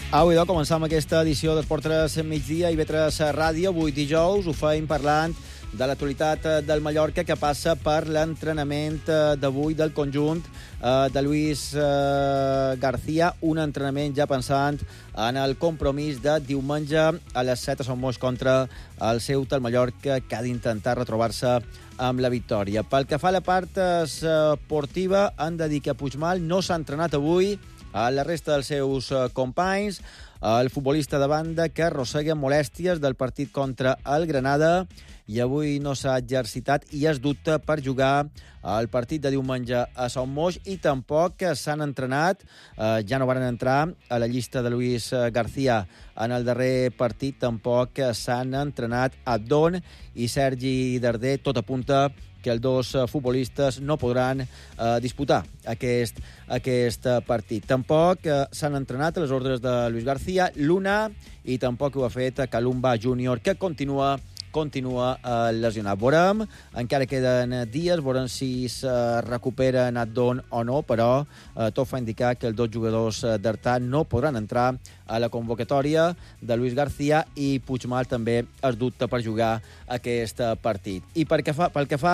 Avui començam aquesta edició d'Esport 3 migdia i Vetres Ràdio. Avui dijous ho feim parlant de l'actualitat del Mallorca, que passa per l'entrenament d'avui del conjunt de Luis García, un entrenament ja pensant en el compromís de diumenge a les 7 a Sant Moix contra el Ceuta, el Mallorca, que ha d'intentar retrobar-se amb la victòria. Pel que fa a la part esportiva, han de dir que Puigmal no s'ha entrenat avui a la resta dels seus companys. El futbolista de banda que arrossega molèsties del partit contra el Granada i avui no s'ha exercitat i es dubta per jugar el partit de diumenge a Sant Moix, i tampoc s'han entrenat, ja no van entrar a la llista de Luis García en el darrer partit, tampoc s'han entrenat Abdon i Sergi Darder. Tot apunta que els dos futbolistes no podran disputar aquest partit. Tampoc s'han entrenat a les ordres de Luis García Luna, i tampoc ho ha fet Kalumba Júnior, que continua lesionat. Veurem, encara queden dies, veurem si es recupera Abdon o no, però tot fa indicar que els dos jugadors d'Artà no podran entrar a la convocatòria de Luis García, i Puigmal també es dubta per jugar aquest partit. I pel que fa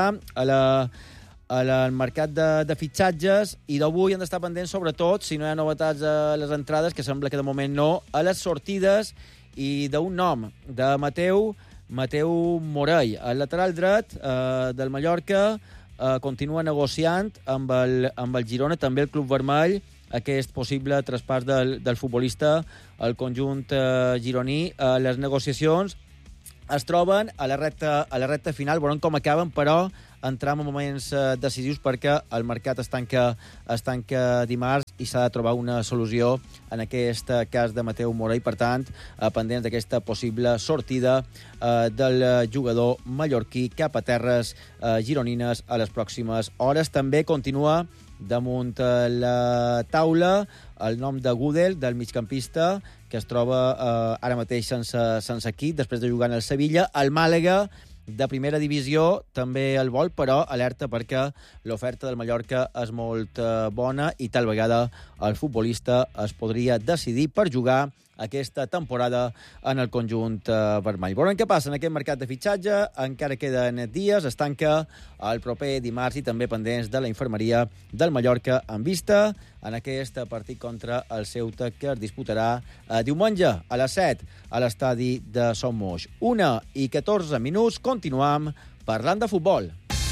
al mercat de fitxatges, i d'avui han d'estar pendents, sobretot, si no hi ha novetats a les entrades, que sembla que de moment no, a les sortides, i d'un nom, de Mateu Morell, el lateral dret del Mallorca, continua negociant amb el Girona, també el Club Vermell, aquest possible traspàs del futbolista al conjunt gironí. Les negociacions es troben a la recta final, veurem com acaben, però entram en moments decisius, perquè el mercat es tanca dimarts i s'ha de trobar una solució en aquest cas de Mateu Morell. Per tant, pendents d'aquesta possible sortida del jugador mallorquí cap a terres gironines a les pròximes hores. També continua damunt la taula el nom de Gudel, del migcampista, que es troba ara mateix sense equip, després de jugar en el Sevilla. El Màlaga, de primera divisió, també el vol, però alerta perquè l'oferta del Mallorca és molt bona i tal vegada el futbolista es podria decidir per jugar aquesta temporada en el conjunt vermell. Veurem què passa en aquest mercat de fitxatge. Encara queden dies, es tanca el proper dimarts, i també pendents de la infermeria del Mallorca en vista en aquest partit contra el Ceuta, que es disputarà diumenge a les 7 a l'estadi de Sant Moix. 1:14. Continuam parlant de futbol.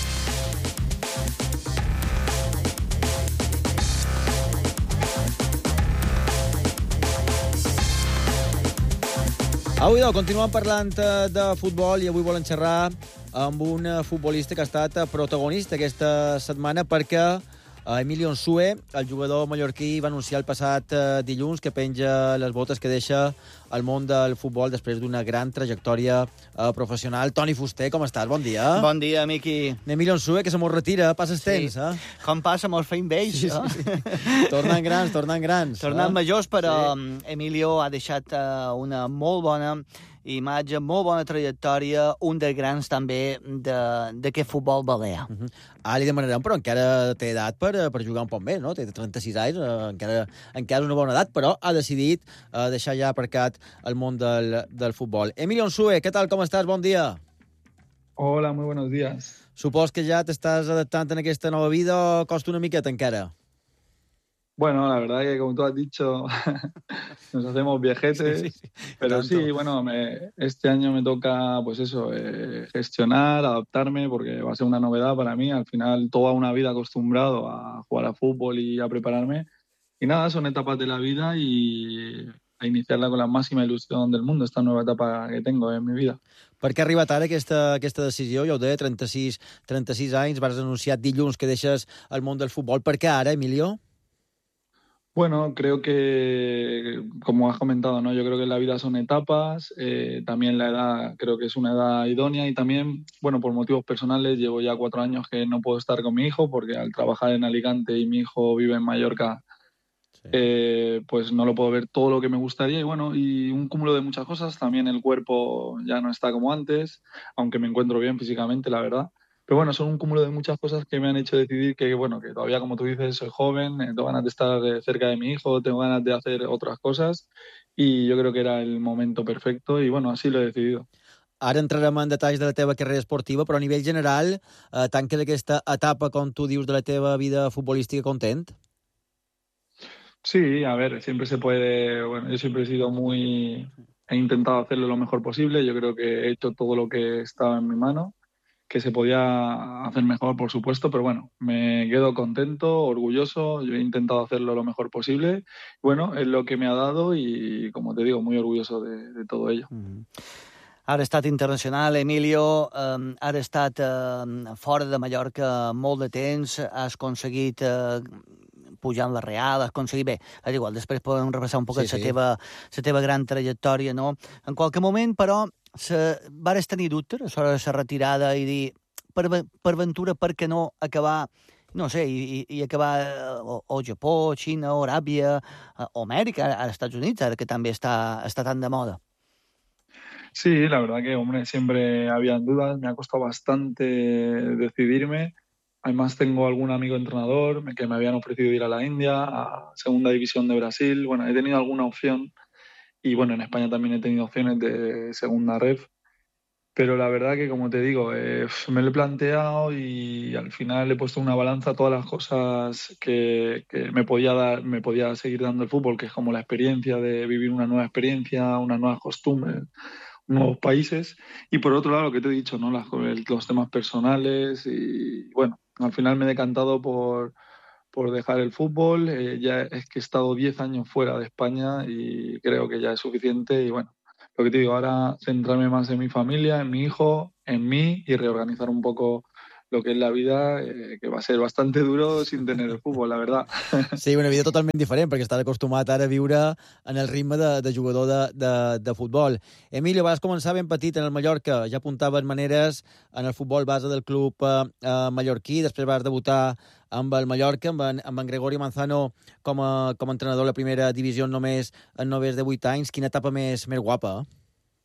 Avui continuem parlant de futbol, i avui volem xerrar amb un futbolista que ha estat protagonista aquesta setmana, perquè Emilio Nsue, el jugador mallorquí, va anunciar el passat dilluns que penja les botes, que deixa el món del futbol després d'una gran trajectòria professional. Toni Fuster, com estàs? Bon dia. Bon dia, Miqui. Emilio Nsue, que se mos retira, passes temps, eh? Com passa, mos feim vells, sí. Tornant grans. Tornant majors, però sí. Emilio ha deixat una molt bona imatge, molt bona trajectòria, un dels grans també d'aquest futbol balear. Li demanarem, però encara té edat per jugar un poc més, no? Té 36 anys, encara és una bona edat, però ha decidit deixar ja aparcat el món del futbol. Emilio Nsue, què tal, com estàs? Bon dia. Hola, muy buenos días. Supos que ja t'estàs adaptant en aquesta nova vida o costa una miqueta encara? Bueno, la verdad que, como tú has dicho, nos hacemos viejetes, sí. Pero tanto. Sí, bueno, este año me toca, pues eso, gestionar, adaptarme, porque va a ser una novedad para mí. Al final, toda una vida acostumbrado a jugar a fútbol y a prepararme. Y nada, son etapas de la vida y a iniciarla con la máxima ilusión del mundo, esta nueva etapa que tengo en mi vida. Per què ha arribat ara aquesta decisió? Ja ho deia, 36 anys, vas anunciar dilluns que deixes el món del futbol. Per què ara, Emilio? Bueno, creo que, como has comentado, ¿no? Yo creo que en la vida son etapas, también la edad creo que es una edad idónea, y también, bueno, por motivos personales llevo ya 4 años que no puedo estar con mi hijo, porque al trabajar en Alicante y mi hijo vive en Mallorca, sí. Pues no lo puedo ver todo lo que me gustaría, y bueno, y un cúmulo de muchas cosas. También el cuerpo ya no está como antes, aunque me encuentro bien físicamente, la verdad. Pero bueno, son un cúmulo de muchas cosas que me han hecho decidir que, bueno, que todavía, como tú dices, soy joven, tengo ganas de estar cerca de mi hijo, tengo ganas de hacer otras cosas y yo creo que era el momento perfecto y bueno, así lo he decidido. Ara entrarem en detalls de la teva carrera esportiva, però a nivell general, tanques aquesta etapa, com tu dius, de la teva vida futbolística content? Sí, a ver, siempre se puede, bueno, yo siempre he sido he intentado hacerlo lo mejor posible, yo creo que he hecho todo lo que estaba en mi mano, que se podía hacer mejor, por supuesto, pero bueno, me quedo contento, orgulloso, yo he intentado hacerlo lo mejor posible, bueno, es lo que me ha dado y como te digo, muy orgulloso de todo ello. Ara ha estat internacional, Emilio, ara has estat fora de Mallorca molt de temps, has aconseguit pujar en la Real, has aconseguit... Bé, és igual, després podem repassar un poc la teva gran trajectòria, no? En qualque moment, però, vares tenir dubtes sobre la retirada i dir, per ventura, per què no acabar, no sé, i acabar o Japó, Xina, o Aràbia, o Amèrica, als Estats Units, ara que també està tan de moda. Sí, la verdad que, hombre, siempre habían dudas, me ha costado bastante decidirme. Además tengo algún amigo entrenador que me habían ofrecido ir a la India, a Segunda División de Brasil. Bueno, he tenido alguna opción y bueno, en España también he tenido opciones de Segunda Ref. Pero la verdad que, como te digo, me lo he planteado y al final he puesto en una balanza todas las cosas que me podía dar, me podía seguir dando el fútbol, que es como la experiencia de vivir una nueva experiencia, unas nuevas costumbres, nuevos países. Y por otro lado, lo que te he dicho, ¿no? Los temas personales y bueno, al final me he decantado por dejar el fútbol. Ya es que he estado 10 años fuera de España y creo que ya es suficiente. Y bueno, lo que te digo, ahora centrarme más en mi familia, en mi hijo, en mí y reorganizar un poco lo que es la vida, que va a ser bastante duro sin tener el fútbol, la verdad. Sí, una vida totalment diferent, perquè estàs acostumat ara a viure en el ritme de jugador de futbol. Emilio, vas començar ben petit en el Mallorca, ja apuntaves maneres en el futbol base del club mallorquí, després vas debutar amb el Mallorca, amb en Gregorio Manzano com a entrenador a la primera divisió només de 8 anys. Quina etapa més guapa, eh?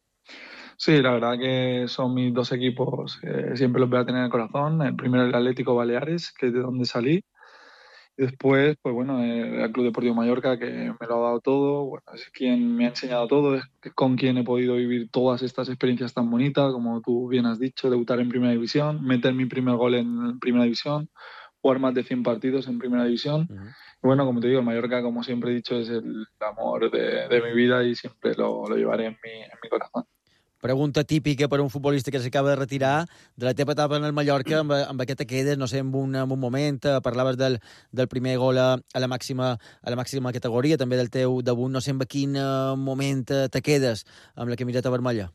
Sí, la verdad que son mis dos equipos, siempre los voy a tener en el corazón. El primero el Atlético Baleares, que es de donde salí. Y después, pues bueno, el Club Deportivo Mallorca, que me lo ha dado todo. Bueno, es quien me ha enseñado todo, es con quien he podido vivir todas estas experiencias tan bonitas, como tú bien has dicho, debutar en Primera División, meter mi primer gol en Primera División, jugar más de 100 partidos en Primera División. Uh-huh. Y bueno, como te digo, el Mallorca, como siempre he dicho, es el amor de mi vida y siempre lo llevaré en mi corazón. Pregunta típica per un futbolista que s'acaba de retirar, de la teva etapa en el Mallorca, amb què te quedes, no sé, en un moment, parlaves del primer gol a la màxima categoria, també del teu debut, no sé en quin moment te quedes amb la camiseta vermella.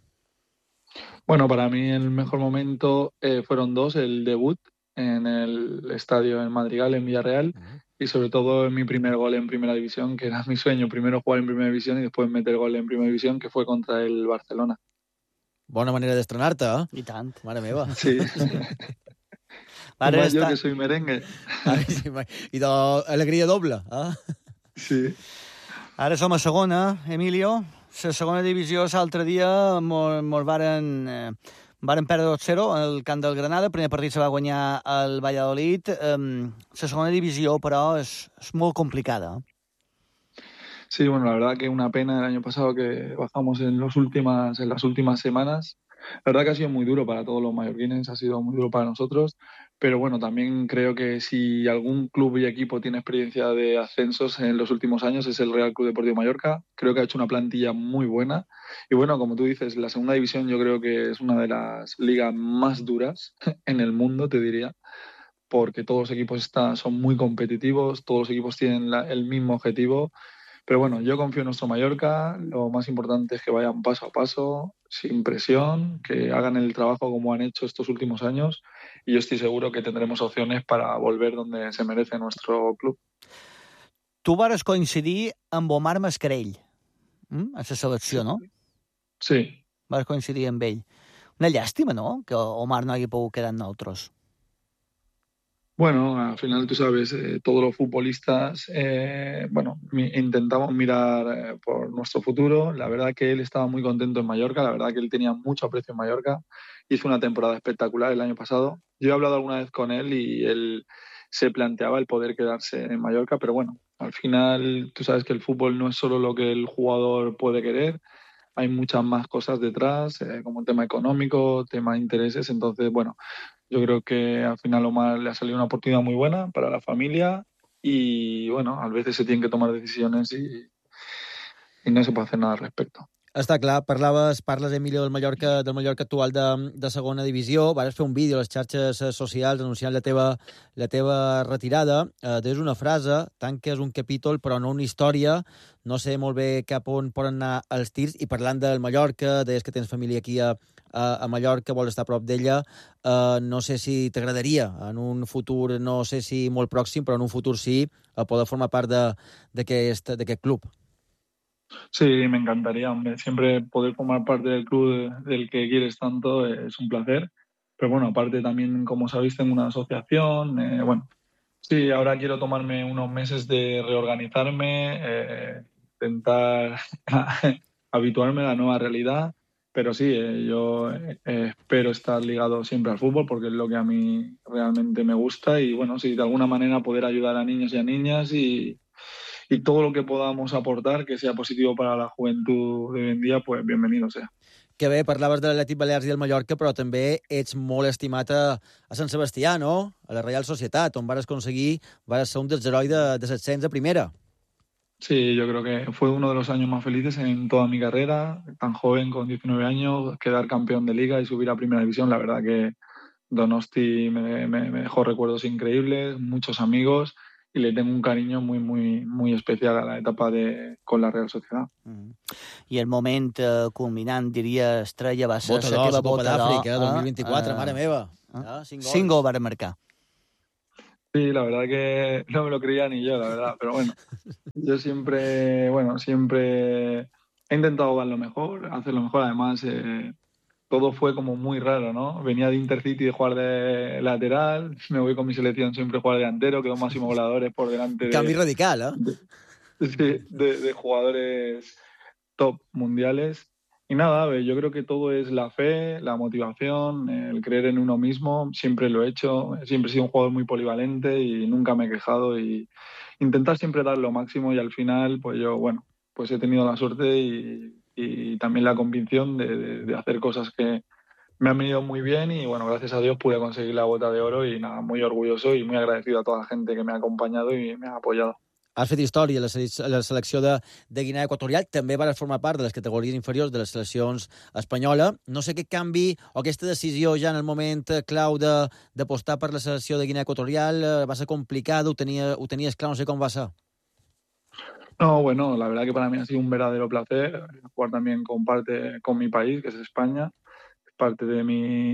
Bueno, para mí el mejor momento fueron dos, el debut en el estadio en Madrigal, en Villarreal, y sobre todo en mi primer gol en Primera División, que era mi sueño, primero jugar en Primera División y después meter gol en Primera División, que fue contra el Barcelona. Bona manera d'estrenar-te, eh? I tant. Mare meva. Sí. Además, yo que soy merengue. Ai, sí, i d'alegria doble, eh? Sí. Ara som a segona, Emilio. La segona divisió, l'altre dia, mos varen perdre 2-0 al camp del Granada. El primer partit se va guanyar el Valladolid. La segona divisió, però, és molt complicada. Sí, bueno, la verdad que una pena el año pasado que bajamos en las últimas semanas. La verdad que ha sido muy duro para todos los mallorquines, ha sido muy duro para nosotros, pero bueno, también creo que si algún club y equipo tiene experiencia de ascensos en los últimos años es el Real Club Deportivo Mallorca. Creo que ha hecho una plantilla muy buena y bueno, como tú dices, la segunda división yo creo que es una de las ligas más duras en el mundo, te diría, porque todos los equipos son muy competitivos, todos los equipos tienen el mismo objetivo. Pero bueno, yo confío en nuestro Mallorca, lo más importante es que vayan paso a paso, sin presión, que hagan el trabajo como han hecho estos últimos años y yo estoy seguro que tendremos opciones para volver donde se merece nuestro club. Tu vas coincidir amb Omar Mascarell, a la selecció, no? Sí. Vas coincidir amb ell. Una llàstima, no?, que Omar no hagi pogut quedar amb nosaltres. Bueno, al final tú sabes, todos los futbolistas, intentamos mirar por nuestro futuro. La verdad que él estaba muy contento en Mallorca, la verdad que él tenía mucho aprecio en Mallorca hizo una temporada espectacular el año pasado. Yo he hablado alguna vez con él y él se planteaba el poder quedarse en Mallorca, pero bueno, al final tú sabes que el fútbol no es solo lo que el jugador puede querer, hay muchas más cosas detrás, como tema económico, tema de intereses, entonces bueno, yo creo que al final Omar le ha salido una oportunidad muy buena para la familia y bueno, a veces se tienen que tomar decisiones y no se puede hacer nada al respecto. Està clar, parles, Emilio, del Mallorca actual de segona divisió. Vas fer un vídeo a les xarxes socials anunciant la teva retirada. Tens una frase, tanques un capítol però no una història. No sé molt bé cap on poden anar els tirs. I parlant del Mallorca, deies que tens família aquí a Mallorca, vols estar a prop d'ella. No sé si t'agradaria en un futur, no sé si molt pròxim, però en un futur sí, poder formar part d'aquest club. Sí, me encantaría, hombre. Siempre poder formar parte del club del que quieres tanto es un placer. Pero bueno, aparte también, como sabéis, tengo una asociación. Bueno, sí, ahora quiero tomarme unos meses de reorganizarme, intentar habituarme a la nueva realidad. Pero sí, yo espero estar ligado siempre al fútbol porque es lo que a mí realmente me gusta. Y bueno, sí, de alguna manera poder ayudar a niños y a niñas y todo lo que podamos aportar que sea positivo para la juventud de hoy en día, pues bienvenido sea. Que bé, parlaves de l'Atlètic Balears i del Mallorca, però també ets molt estimat a Sant Sebastià, no? A la Reial Societat, on vas ser un dels herois de l'ascens a primera. Sí, yo creo que fue uno de los años más felices en toda mi carrera, tan joven, con 19 años, quedar campeón de liga y subir a primera división. La verdad que Donosti me dejó recuerdos increíbles, muchos amigos y le tengo un cariño muy, muy, muy especial a la etapa con la Real Sociedad. I el moment culminant, diria, estrella, va ser Bota la teva Copa bota d'Àfrica, 2024, mare meva. 5 gols van marcar. Sí, la verdad que no me lo creía ni yo, la verdad, pero bueno, yo siempre he intentado dar lo mejor, hacer lo mejor, además todo fue como muy raro, ¿no? Venía de Intercity de jugar de lateral, me voy con mi selección siempre a jugar delantero, quedo máximo goleadores por delante Canvi radical, de jugadores top mundiales. Y nada, yo creo que todo es la fe, la motivación, el creer en uno mismo. Siempre lo he hecho, siempre he sido un jugador muy polivalente y nunca me he quejado y intentar siempre dar lo máximo y al final, pues yo, bueno, pues he tenido la suerte y también la convicción de hacer cosas que me han venido muy bien y bueno, gracias a Dios pude conseguir la bota de oro y nada, muy orgulloso y muy agradecido a toda la gente que me ha acompañado y me ha apoyado. Has fet història a la selecció de Guinea Equatorial, també vas formar part de les categories inferiors de les seleccions espanyola. No sé aquest canvi o aquesta decisió ja en el moment clau d'apostar per la selecció de Guinea Equatorial va ser complicada, ho tenies clar, no sé com va ser. No, bueno, la verdad que para mí ha sido un verdadero placer jugar también con mi país, que es España, es parte de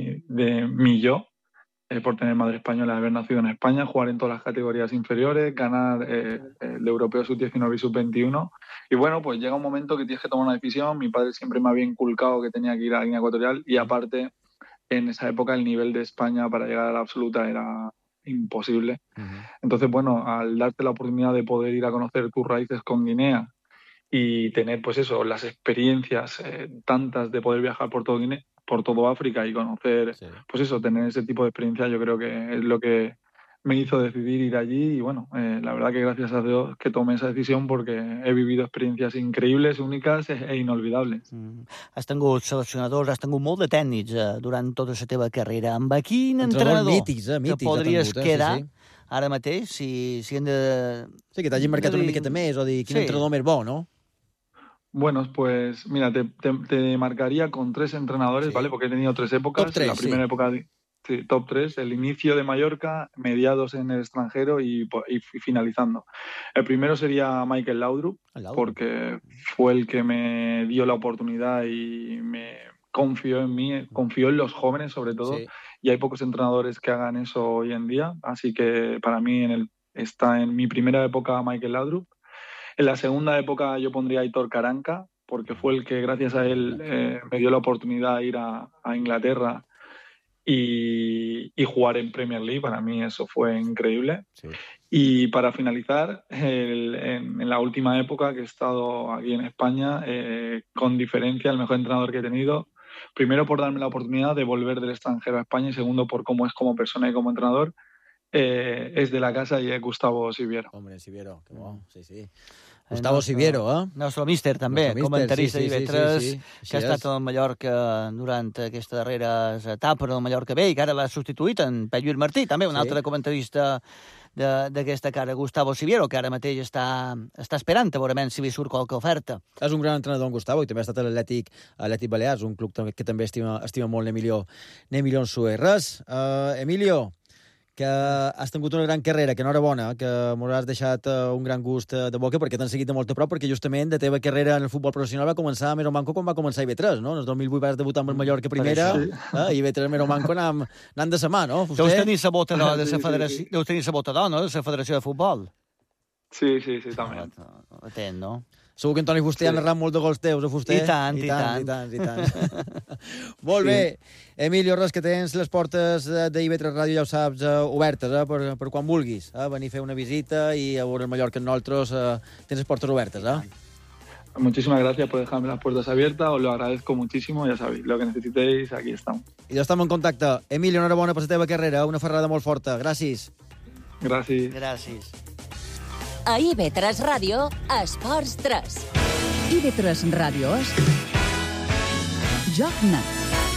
mi yo. Por tener madre española, haber nacido en España, jugar en todas las categorías inferiores, ganar el Europeo Sub-19 y Sub-21. Y bueno, pues llega un momento que tienes que tomar una decisión. Mi padre siempre me había inculcado que tenía que ir a Guinea Ecuatorial y aparte, en esa época el nivel de España para llegar a la absoluta era imposible. Entonces, bueno, al darte la oportunidad de poder ir a conocer tus raíces con Guinea y tener, pues eso, las experiencias tantas de poder viajar por todo África y conocer, sí, pues eso, tener ese tipo de experiencia, yo creo que es lo que me hizo decidir ir allí y bueno, la verdad que gracias a Dios que tomé esa decisión porque he vivido experiencias increïbles, úniques e inolvidables. Has tingut seleccionadors, has tingut molt de tècnics durant tota la teva carrera. Amb quin entrenador mítics, que podries quedar ara mateix si hem de... Sí, que t'hagin marcat una miqueta més o dir quin entrenador més bo, no? Bueno, pues mira, te marcaría con 3 entrenadores, sí, ¿vale? Porque he tenido 3 épocas. Top 3, la primera época, sí, top 3, el inicio de Mallorca, mediados en el extranjero y finalizando. El primero sería Michael Laudrup, porque fue el que me dio la oportunidad y me confió en mí, confió en los jóvenes sobre todo, sí, y hay pocos entrenadores que hagan eso hoy en día, así que para mí está en mi primera época Michael Laudrup. En la segunda época yo pondría a Aitor Karanka, porque fue el que gracias a él me dio la oportunidad de ir a Inglaterra y jugar en Premier League. Para mí eso fue increíble. Sí. Y para finalizar, en la última época que he estado aquí en España, con diferencia el mejor entrenador que he tenido primero por darme la oportunidad de volver del extranjero a España y segundo por cómo es como persona y como entrenador. Es de la casa y es Gustavo Siviero. Hombre, Siviero, que bo, sí. Gustavo Siviero, Nostre míster, també, comentarista d'IV3, que ha estat al Mallorca durant aquesta darrera etapa del Mallorca B i que ara l'ha substituït en Pep Lluís Martí, també un altre comentarista d'aquesta cara, Gustavo Siviero, que ara mateix està esperant a veure si li surt qualque oferta. És un gran entrenador, en Gustavo, i també ha estat a l'Atlètic Balears, un club que també estima molt l'Emilio Nsue. Res, Emilio, que has tingut una gran carrera, que enhorabona, que m'ho has deixat un gran gust de boca, perquè t'han seguit de molt a prop, perquè justament la teva carrera en el futbol professional va començar a Mero Manco quan va començar IB3, no? En el 2008 vas debutar amb el Mallorca primera, i IB3 Mero Manco anant de sa mà, no? Deus tenir sabotador de la federació, deus tenir sabotador, no?, de la Federació de Futbol. Sí, també. Atent, no? Segur que Antoni Fuster ha narrat molt de gols teus, Fuster? I tant. Molt bé. Emilio, res, que tens les portes d'IV3 Ràdio, ja ho saps, obertes, per quan vulguis. Venir a fer una visita i a veure el Mallorca en nosaltres, tens les portes obertes, Muchísimas gracias por dejarme las puertas abiertas, os lo agradezco muchísimo, ya sabéis, lo que necesitéis, aquí estamos. I ja estem en contacte. Emilio, enhorabona per la teva carrera, una ferrada molt forta. Gràcies. Gràcies. A IB3 Ràdio, Esports 3. IB3 Ràdio és Joc Net.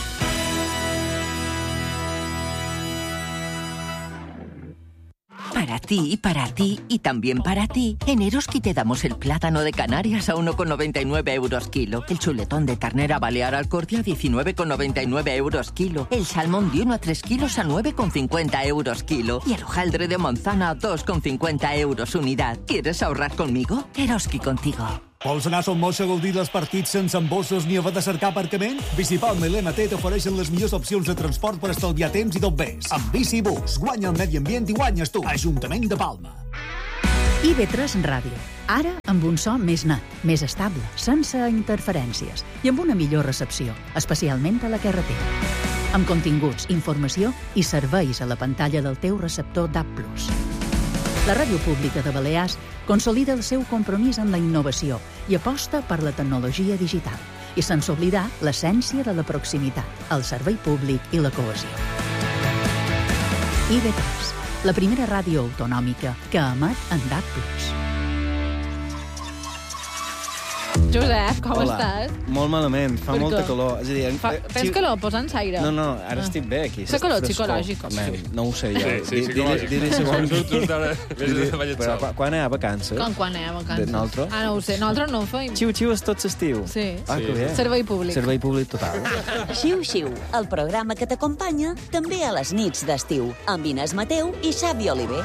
Para ti y también para ti. En Eroski te damos el plátano de Canarias a 1,99 euros kilo. El chuletón de ternera balear al corte a 19,99 euros kilo. El salmón de 1 a 3 kilos a 9,50 euros kilo. Y el hojaldre de manzana a 2,50 euros unidad. ¿Quieres ahorrar conmigo? Eroski contigo. Vols anar a Son Moix a gaudir dels partits sense embossos ni haver de cercar aparcament? Bicipalma i l'MT t'ofereixen les millors opcions de transport per estalviar temps i tot més. Amb Bicibus, guanya el medi ambient i guanyes tu. Ajuntament de Palma. IB3 Ràdio. Ara amb un so més net, més estable, sense interferències i amb una millor recepció, especialment a la carretera. Amb continguts, informació i serveis a la pantalla del teu receptor DAB+. La Ràdio Pública de Balears consolida el seu compromís amb la innovació i aposta per la tecnologia digital, i sense oblidar l'essència de la proximitat, el servei públic i la cohesió. IB3, la primera ràdio autonòmica que emet en DAB+. Josep, com estàs? Molt malament, fa molta calor. És a dir, tens calor? Posa'ns aire. No, ara estic bé aquí. Fa calor psicològic. No ho sé jo. Sí, psicològic. Però quan hi ha vacances? Quan hi ha vacances? Nosaltres? No ho sé, nosaltres no ho feim. Xiu-xiu és tot l'estiu. Sí. Que bé. Servei públic. Servei públic total. Xiu-xiu, el programa que t'acompanya també a les nits d'estiu, amb Inés Mateu i Xavi Oliver.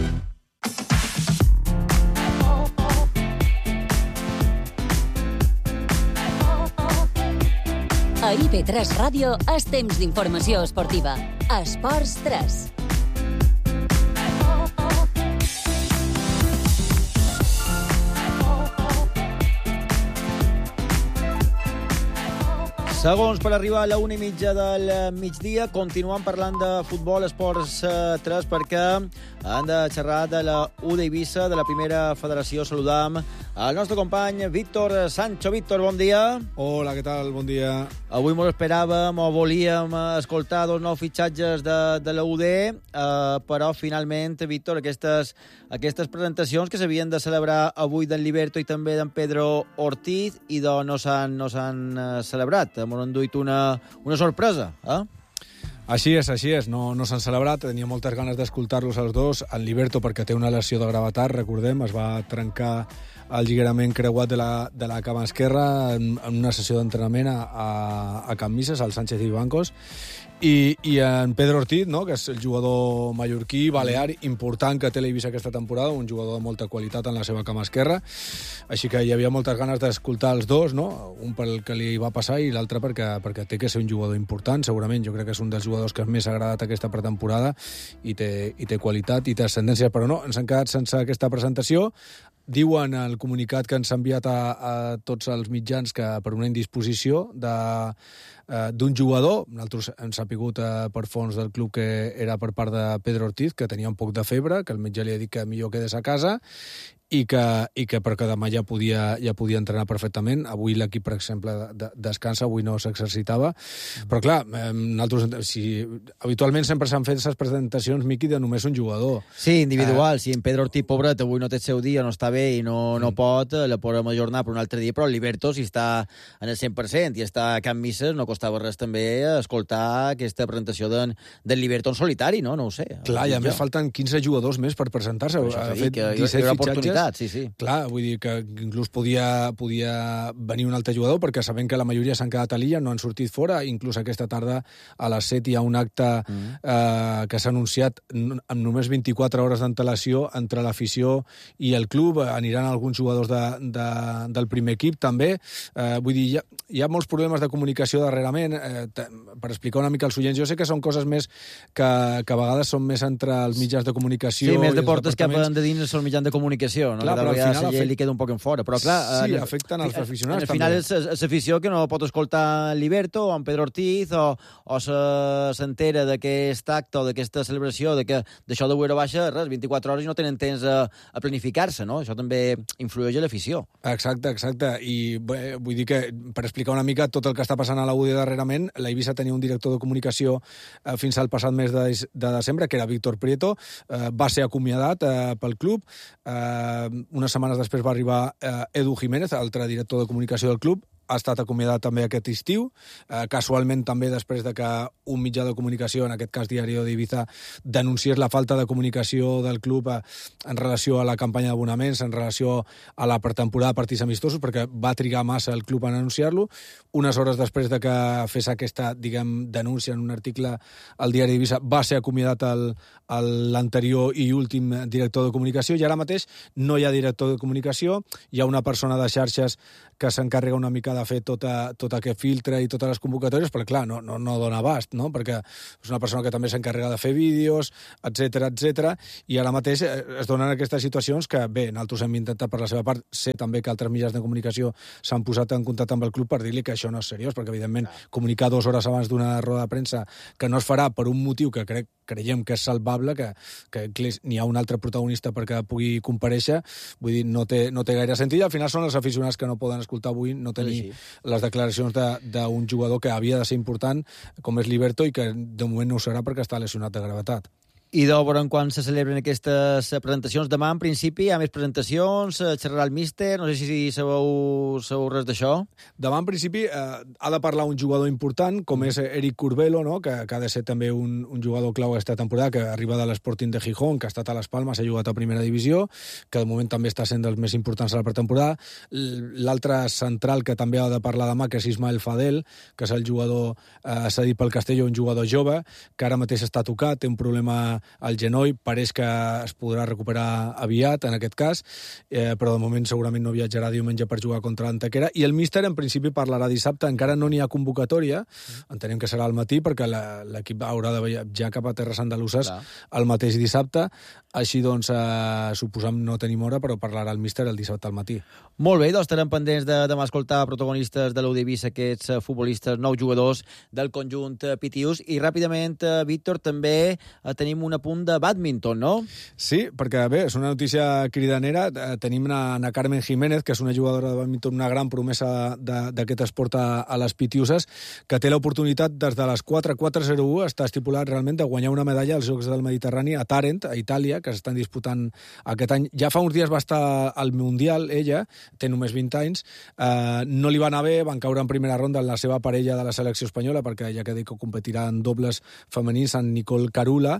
A IB3 Ràdio és temps d'informació esportiva. Esports 3. Segons per arribar a la 1:30 del migdia, continuem parlant de futbol, Esports 3, perquè han de xerrar de la U d'Eivissa, de la primera federació. Saludam el nostre company Víctor Sancho. Víctor, bon dia. Hola, què tal? Bon dia. Avui ens esperàvem o volíem escoltar dos nous fitxatges de la UD, però finalment, Víctor, aquestes presentacions que s'havien de celebrar avui d'en Liberto i també d'en Pedro Ortiz i no s'han celebrat. M'ho han duit una sorpresa, Així és. No s'han celebrat. Tenia moltes ganes d'escoltar-los els dos. En Liberto, perquè té una lesió de gravetat, recordem, es va trencar el lligament creuat de la cama esquerra en una sessió d'entrenament a Can Misses, al Sánchez i Bancos. I en Pedro Ortiz, no?, que és el jugador mallorquí, balear, important que té l'Eivissa aquesta temporada, un jugador de molta qualitat en la seva cama esquerra. Així que hi havia moltes ganes d'escoltar els dos, no?, un pel que li va passar i l'altre perquè té que ser un jugador important, segurament. Jo crec que és un dels jugadors que més ha agradat aquesta pretemporada i té qualitat i té ascendència, però no, ens han quedat sense aquesta presentació. Diuen el comunicat que ens ha enviat a tots els mitjans que per una indisposició d'un jugador, nosaltres hem sapigut per fons del club que era per part de Pedro Ortiz, que tenia un poc de febre, que el metge li ha dit que millor quedés a casa, i que perquè demà ja podia entrenar perfectament. Avui l'equip, per exemple, descansa, avui no s'exercitava. Però clar, nosaltres, habitualment sempre s'han fet aquestes presentacions, Miqui, de només un jugador. Sí, individual. Si en Pedro Ortiz, pobret, avui no té el seu dia, no està bé i no pot, la podem ajornar per un altre dia, però el Liberto, si està en el 100% i està a Can Misses, no costava res també escoltar aquesta presentació del Liberto en solitari, no? No ho sé. Clar, i a més falten 15 jugadors més per presentar-se. Ha fet 17 fitxatges. Sí. Clar, vull dir que inclús podia venir un altre jugador, perquè sabem que la majoria s'han quedat a l'illa, no han sortit fora. Inclús aquesta tarda a les 7 hi ha un acte que s'ha anunciat amb només 24 hores d'antelació entre l'afició i el club. Aniran alguns jugadors del primer equip, també. Vull dir, hi ha molts problemes de comunicació darrerament. Per explicar una mica als oients, jo sé que són coses més que a vegades són més entre els mitjans de comunicació. Sí, més deportes que poden de dins els mitjans de comunicació, no? Clar, però al final li queda un poc en fora, però clar... Sí, afecten els aficionats, al final és l'afició que no pot escoltar Liberto o en Pedro Ortiz o s'entera d'aquest acte o d'aquesta celebració, d'això de Buero Baixa, res, 24 hores i no tenen temps a planificar-se, no? Això també influeix a l'afició. Exacte. I bé, vull dir que, per explicar una mica tot el que està passant a la UD darrerament, la Eivissa tenia un director de comunicació fins al passat mes de desembre, que era Víctor Prieto, va ser acomiadat pel club. Unes setmanes després va arribar Edu Jiménez, altre director de comunicació del club. Ha estat acomiadat també aquest estiu, casualment també després de que un mitjà de comunicació, en aquest cas Diario d'Ibiza, denunciés la falta de comunicació del club en relació a la campanya d'abonaments, en relació a la pretemporada de partits amistosos, perquè va trigar massa el club en anunciar-lo. Unes hores després de que fes aquesta, denúncia en un article al Diari d'Ibiza, va ser acomiadat l'anterior i últim director de comunicació, i ara mateix no hi ha director de comunicació, hi ha una persona de xarxes que s'encarrega una mica de fer tot aquest filtre i totes les convocatòries, però clar, no dona abast, no? Perquè és una persona que també s'encarrega de fer vídeos, etc. I ara mateix es donen aquestes situacions que, bé, nosaltres hem intentat per la seva part, sé també que altres mitjans de comunicació s'han posat en contacte amb el club per dir-li que això no és seriós, perquè evidentment comunicar 2 hores abans d'una roda de premsa que no es farà per un motiu que creiem que és salvable, que n'hi ha un altre protagonista perquè pugui comparèixer, vull dir, no té gaire sentit, i al final són els aficionats que no poden escoltar avui, no tenir les declaracions d'un jugador que havia de ser important, com és Liberto, i que de moment no ho serà perquè està lesionat de gravetat. I veurem quan se celebren aquestes presentacions. Demà, en principi, hi ha més presentacions, xerrarà el míster, no sé si sabeu res d'això. Demà, en principi, ha de parlar un jugador important, com és Eric Curbelo, no? que ha de ser també un jugador clau aquesta temporada, que arriba de l'Sporting de Gijón, que ha estat a les Palmes, ha jugat a primera divisió, que de moment també està sent dels més importants a la pretemporada. L'altre central que també ha de parlar demà, que és Ismael Fadel, que és el jugador cedit pel Castelló, un jugador jove, que ara mateix està tocat, té un problema al genoll, pareix que es podrà recuperar aviat, en aquest cas, però de moment segurament no viatjarà diumenge per jugar contra l'Antequera, i el míster en principi parlarà dissabte, encara no n'hi ha convocatòria, entenem que serà al matí, perquè l'equip haurà de viatjar cap a terres andaluses el mateix dissabte, així doncs suposam no tenim hora, però parlarà el míster el dissabte al matí. Molt bé, doncs estarem pendents de demà escoltar protagonistes de l'Eivissa, aquests futbolistes, 9 jugadors del conjunt Pitius, i ràpidament, Víctor, també tenim un apunt de bàdminton, no? Sí, perquè bé, és una notícia cridanera. Tenim una Carmen Jiménez, que és una jugadora de bàdminton, una gran promesa d'aquest esport a les Pitiuses, que té l'oportunitat des de les 4:01 està estipulat realment de guanyar una medalla als Jocs del Mediterrani a Tàrent, a Itàlia, que s'estan disputant aquest any. Ja fa uns dies va estar al Mundial, ella, té només 20 anys, no li va anar bé, van caure en primera ronda en la seva parella de la selecció espanyola, perquè ja que dic que competirà en dobles femenins, en Nicole Carula,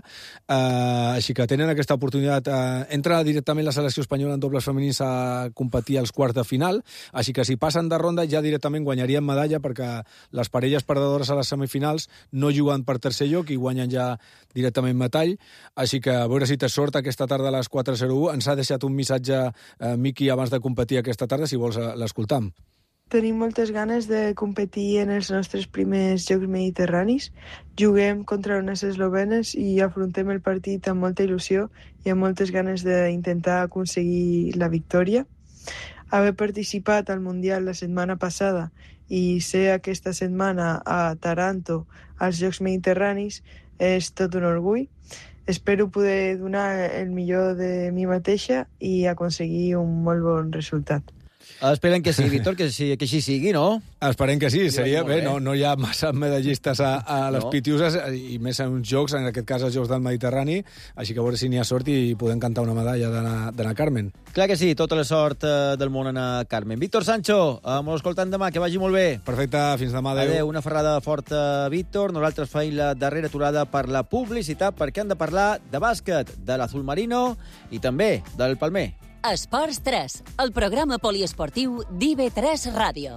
així que tenen aquesta oportunitat. Entra directament la selecció espanyola en dobles femenins a competir als quarts de final, així que si passen de ronda ja directament guanyarien medalla, perquè les parelles perdedores a les semifinals no juguen per tercer lloc i guanyen ja directament metall, així que a veure si té sort aquesta tarda a les 4:01. Ens ha deixat un missatge, Miqui, abans de competir aquesta tarda, si vols l'escoltam. Tenim moltes ganes de competir en els nostres primers Jocs Mediterranis. Juguem contra unes eslovenes i afrontem el partit amb molta il·lusió i amb moltes ganes d'intentar aconseguir la victòria. Haver participat al Mundial la setmana passada i ser aquesta setmana a Taranto als Jocs Mediterranis és tot un orgull. espero poder donar el millor de mi mateixa i aconseguir un molt bon resultat. Esperem que sí, Víctor, que així sigui, no? Esperem que sí, seria bé, bé. no hi ha massa medallistes a les No. Pitiuses, i més en uns jocs, en aquest cas els Jocs del Mediterrani, així que a veure si n'hi ha sort i podem cantar una medalla d'Anna Carmen. Clar que sí, tota la sort del món a Carmen. Víctor Sancho, m'ho escoltant demà, que vagi molt bé. Perfecte, fins demà, adéu. Adéu, una ferrada forta, Víctor. Nosaltres feim la darrera aturada per la publicitat, perquè hem de parlar de bàsquet, de l'Azul Marino i també del Palmer. Esports 3, el programa poliesportiu d'IV3 Ràdio.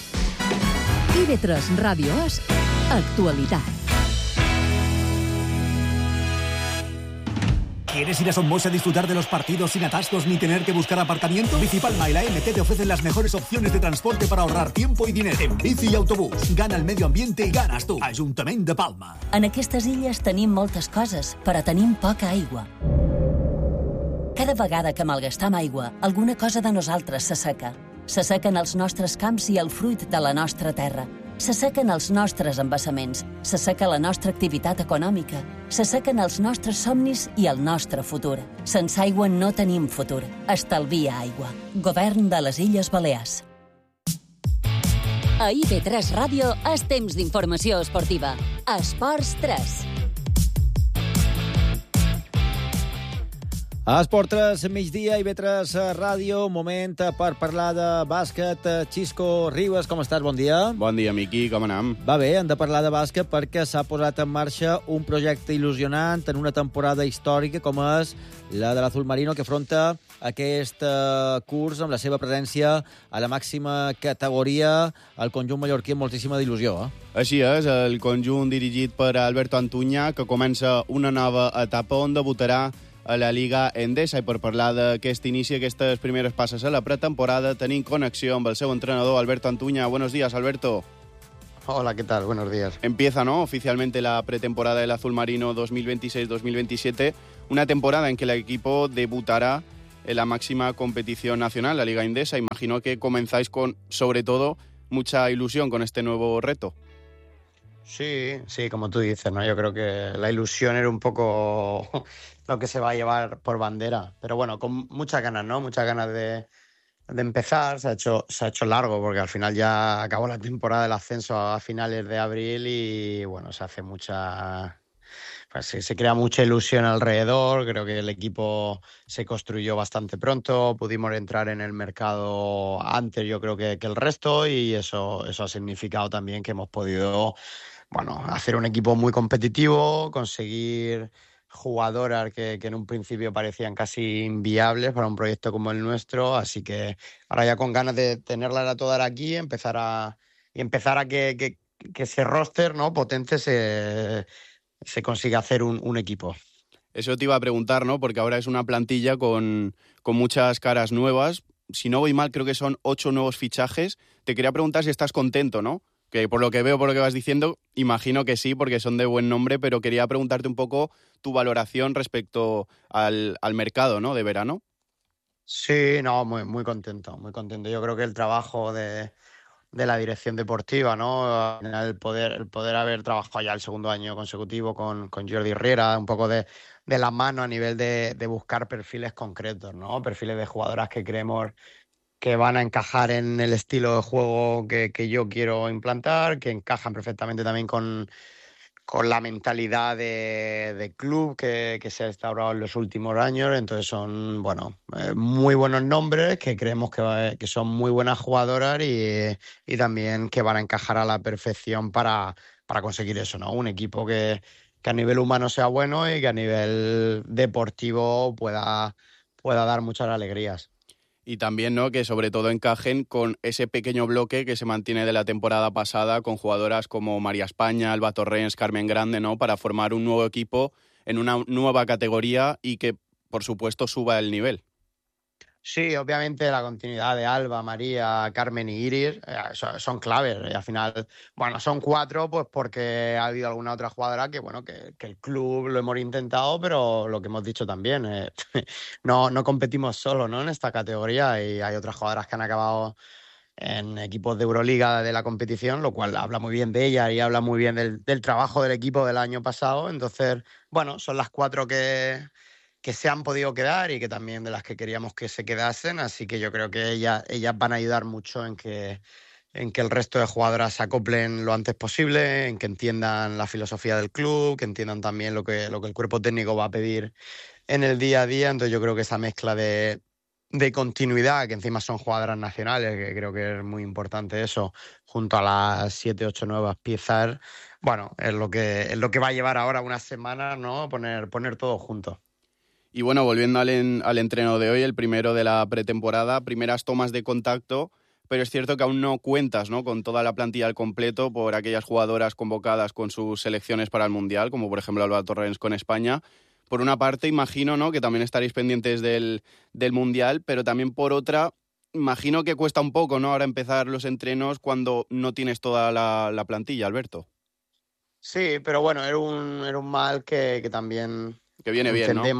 IV3 Ràdio és actualitat. ¿Quieres ir a Somos a disfrutar de los partidos sin atascos ni tener que buscar aparcamiento? Bicipalma y la MT te ofrecen las mejores opciones de transporte para ahorrar tiempo y dinero. En bici y autobús, gana el medio ambiente i ganes tu. Ajuntament de Palma. En aquestes illes tenim moltes coses, però tenim poca aigua. Cada vegada que malgastam aigua, alguna cosa de nosaltres s'asseca. S'assequen els nostres camps i el fruit de la nostra terra. S'assequen els nostres embassaments. S'asseca la nostra activitat econòmica. S'assequen els nostres somnis i el nostre futur. Sense aigua no tenim futur. Estalvia aigua. Govern de les Illes Balears. A IB3 Ràdio és temps d'informació esportiva. Esports 3. A Esport 3, migdia, IB3 Ràdio, moment per parlar de bàsquet. Xisco Ribas, com estàs? Bon dia. Bon dia, Miqui, com anem? Va bé, hem de parlar de bàsquet perquè s'ha posat en marxa un projecte il·lusionant en una temporada històrica com és la de l'Azul Marino, que afronta aquest curs amb la seva presència a la màxima categoria al conjunt mallorquí amb moltíssima d'il·lusió. Així és, el conjunt dirigit per Alberto Antuña, que comença una nova etapa on debutarà a la Liga Endesa, i per parlar d'aquest inici, aquestes primeres passes a la pretemporada, tenim connexió amb el seu entrenador, Alberto Antuña. Buenos días, Alberto. Hola, ¿qué tal? Buenos días. Empieza, ¿no?, oficialmente la pretemporada del Azul Marino 2026-2027, una temporada en que el equipo debutará en la máxima competición nacional, la Liga Endesa. Imagino que comenzáis con, sobre todo, mucha ilusión con este nuevo reto. Sí, como tú dices, ¿no? Yo creo que la ilusión era un poco lo que se va a llevar por bandera. Pero bueno, con muchas ganas, ¿no? Muchas ganas de empezar. Se ha hecho largo porque al final ya acabó la temporada del ascenso a finales de abril y bueno, se hace pues se crea mucha ilusión alrededor. Creo que el equipo se construyó bastante pronto, pudimos entrar en el mercado antes, yo creo que el resto, y eso ha significado también que hemos podido, bueno, hacer un equipo muy competitivo, conseguir jugadoras que en un principio parecían casi inviables para un proyecto como el nuestro, así que ahora ya con ganas de tenerlas a todas aquí, empezar a que ese roster, ¿no?, potente se consiga hacer un equipo. Eso te iba a preguntar, ¿no?, porque ahora es una plantilla con muchas caras nuevas. Si no voy mal, creo que son 8 nuevos fichajes. Te quería preguntar si estás contento, ¿no? Que por lo que veo, por lo que vas diciendo, imagino que sí, porque son de buen nombre, pero quería preguntarte un poco tu valoración respecto al mercado, ¿no?, de verano. Sí, no, muy contento, muy contento. Yo creo que el trabajo de la dirección deportiva, ¿no?, el poder haber trabajado ya el segundo año consecutivo con Jordi Riera, un poco de la mano a nivel de buscar perfiles concretos, ¿no?, perfiles de jugadoras que creemos que van a encajar en el estilo de juego que yo quiero implantar, que encajan perfectamente también con la mentalidad de club que se ha instaurado en los últimos años. Entonces son, bueno, muy buenos nombres, que creemos que son muy buenas jugadoras y también que van a encajar a la perfección para conseguir eso, ¿no? Un equipo que a nivel humano sea bueno y que a nivel deportivo pueda dar muchas alegrías. Y también, ¿no?, que sobre todo encajen con ese pequeño bloque que se mantiene de la temporada pasada, con jugadoras como María España, Alba Torrens, Carmen Grande, ¿no?, para formar un nuevo equipo en una nueva categoría y que, por supuesto, suba el nivel. Sí, obviamente la continuidad de Alba, María, Carmen y Iris son claves. Y al final, bueno, son 4 pues porque ha habido alguna otra jugadora que, bueno, que el club lo hemos intentado, pero lo que hemos dicho también, no competimos solo, ¿no?, en esta categoría, y hay otras jugadoras que han acabado en equipos de Euroliga de la competición, lo cual habla muy bien de ella y habla muy bien del trabajo del equipo del año pasado. Entonces, bueno, son las 4 que se han podido quedar y que también de las que queríamos que se quedasen, así que yo creo que ellas van a ayudar mucho en que el resto de jugadoras se acoplen lo antes posible, en que entiendan la filosofía del club, que entiendan también lo que el cuerpo técnico va a pedir en el día a día. Entonces yo creo que esa mezcla de continuidad, que encima son jugadoras nacionales, que creo que es muy importante eso, junto a las 7, 8 nuevas piezas, bueno, es lo que va a llevar ahora unas semanas, ¿no? Poner todo junto. Y bueno, volviendo al entreno de hoy, el primero de la pretemporada, primeras tomas de contacto, pero es cierto que aún no cuentas, ¿no?, con toda la plantilla al completo por aquellas jugadoras convocadas con sus selecciones para el Mundial, como por ejemplo Alba Torrens con España. Por una parte, imagino, ¿no?, que también estaréis pendientes del Mundial, pero también por otra, imagino que cuesta un poco, ¿no?, ahora empezar los entrenos cuando no tienes toda la plantilla, Alberto. Sí, pero bueno, era un mal que también... Que viene bien, ¿no?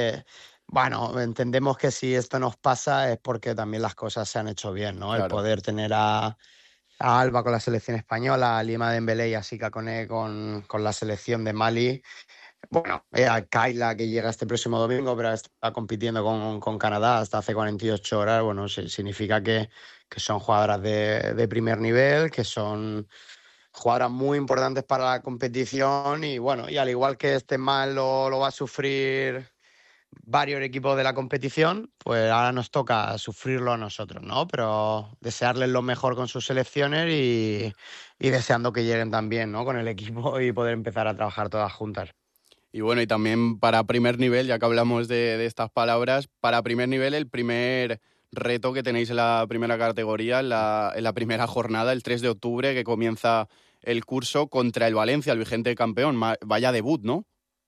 Entendemos que si esto nos pasa es porque también las cosas se han hecho bien, ¿no? Claro. El poder tener a Alba con la selección española, a Lima Dembélé y a Sika Koné con la selección de Mali. Bueno, a Kayla, que llega este próximo domingo, pero está compitiendo con Canadá hasta hace 48 horas. Bueno, significa que son jugadoras de primer nivel, que son jugadoras muy importantes para la competición y bueno, y al igual que este mal lo va a sufrir varios equipos de la competición, pues ahora nos toca sufrirlo a nosotros, ¿no? Pero desearles lo mejor con sus selecciones y deseando que lleguen también, ¿no?, con el equipo y poder empezar a trabajar todas juntas. Y bueno, y también para primer nivel, ya que hablamos de estas palabras, para primer nivel el primer reto que tenéis en la primera categoría, en la primera jornada, el 3 de octubre, que comienza el curso contra el Valencia, el vigente campeón. Vaya debut, ¿no?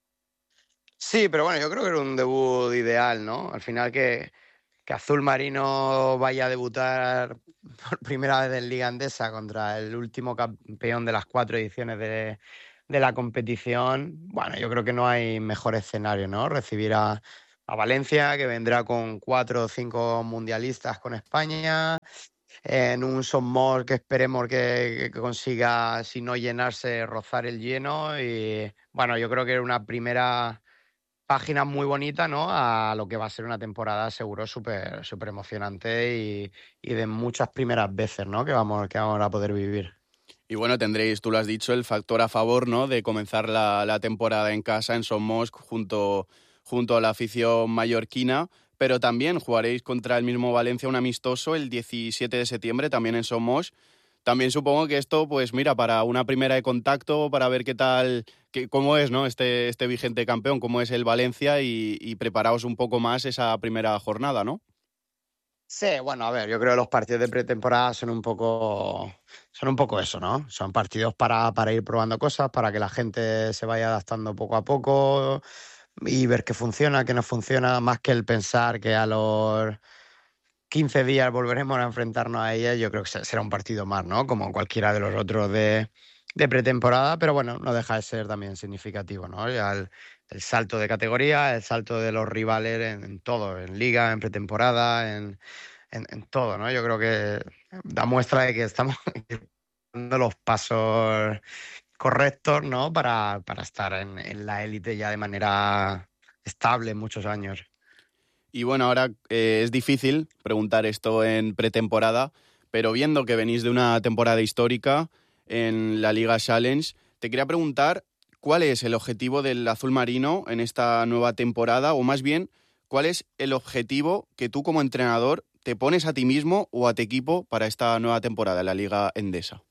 Sí, pero bueno, yo creo que era un debut ideal, ¿no? Al final que Azul Marino vaya a debutar por primera vez en Liga Endesa contra el último campeón de las 4 ediciones de la competición, bueno, yo creo que no hay mejor escenario, ¿no? Recibir a Valencia, que vendrá con 4 o 5 mundialistas con España, en un Somos que esperemos que consiga, si no llenarse, rozar el lleno. Y bueno, yo creo que era una primera página muy bonita, ¿no?, a lo que va a ser una temporada seguro súper emocionante y de muchas primeras veces, ¿no?, que vamos a poder vivir. Y bueno, tendréis, tú lo has dicho, el factor a favor, ¿no?, de comenzar la temporada en casa, en Somos, junto a la afición mallorquina, pero también jugaréis contra el mismo Valencia un amistoso el 17 de septiembre, también en Somos. También supongo que esto, pues mira, para una primera de contacto, para ver qué tal, cómo es, ¿no?, este vigente campeón, cómo es el Valencia y preparaos un poco más esa primera jornada, ¿no? Sí, bueno, a ver, yo creo que los partidos de pretemporada son un poco eso, ¿no? Son partidos para ir probando cosas, para que la gente se vaya adaptando poco a poco y ver qué funciona, qué no funciona, más que el pensar que a los 15 días volveremos a enfrentarnos a ella. Yo creo que será un partido más, ¿no?, como cualquiera de los otros de pretemporada, pero bueno, no deja de ser también significativo, ¿no? Ya el salto de categoría, el salto de los rivales en todo, en liga, en pretemporada, en todo, ¿no? Yo creo que da muestra de que estamos dando los pasos correctos, ¿no?, para estar en la élite ya de manera estable en muchos años. Y bueno, ahora es difícil preguntar esto en pretemporada, pero viendo que venís de una temporada histórica en la Liga Challenge, te quería preguntar cuál es el objetivo del Azul Marino en esta nueva temporada, o más bien, cuál es el objetivo que tú como entrenador te pones a ti mismo o a tu equipo para esta nueva temporada en la Liga Endesa.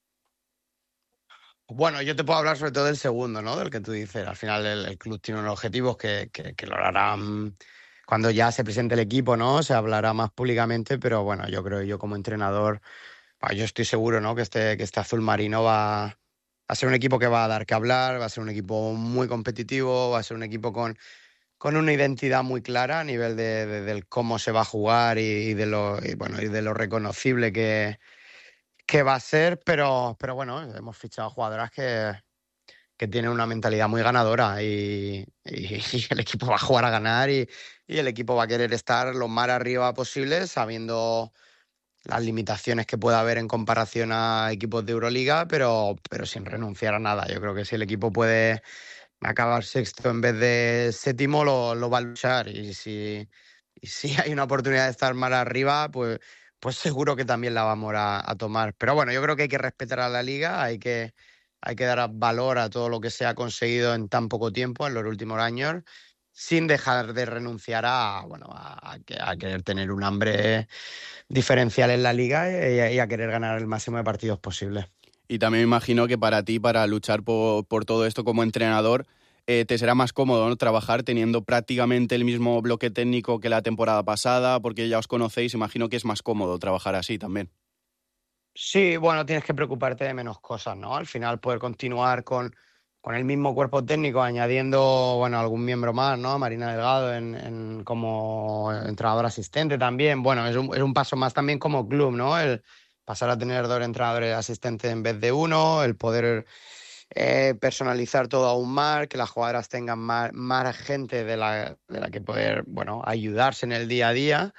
Bueno, yo te puedo hablar sobre todo del segundo, ¿no?, del que tú dices. Al final el club tiene unos objetivos que lo harán cuando ya se presente el equipo, ¿no? Se hablará más públicamente, pero bueno, yo como entrenador, yo estoy seguro, ¿no?, que este Azul Marino va a ser un equipo que va a dar que hablar, va a ser un equipo muy competitivo, va a ser un equipo con una identidad muy clara a nivel del cómo se va a jugar y de lo reconocible que va a ser, pero bueno, hemos fichado jugadoras que tienen una mentalidad muy ganadora y el equipo va a jugar a ganar y el equipo va a querer estar lo más arriba posible, sabiendo las limitaciones que pueda haber en comparación a equipos de Euroliga, pero sin renunciar a nada. Yo creo que si el equipo puede acabar sexto en vez de séptimo, lo va a luchar. Y si hay una oportunidad de estar más arriba, pues seguro que también la vamos a tomar. Pero bueno, yo creo que hay que respetar a la liga, hay que dar valor a todo lo que se ha conseguido en tan poco tiempo, en los últimos años, sin dejar de renunciar a querer tener un hambre diferencial en la liga y a querer ganar el máximo de partidos posible. Y también me imagino que para ti, para luchar por todo esto como entrenador, te será más cómodo, ¿no?, trabajar teniendo prácticamente el mismo bloque técnico que la temporada pasada, porque ya os conocéis, imagino que es más cómodo trabajar así también. Sí, bueno, tienes que preocuparte de menos cosas, ¿no? Al final poder continuar con el mismo cuerpo técnico, añadiendo, bueno, algún miembro más, ¿no? Marina Delgado como entrenador asistente también. Bueno, es un paso más también como club, ¿no? El pasar a tener 2 entrenadores asistentes en vez de 1, el poder personalizar todo aún más, que las jugadoras tengan más gente de la que poder, bueno, ayudarse en el día a día.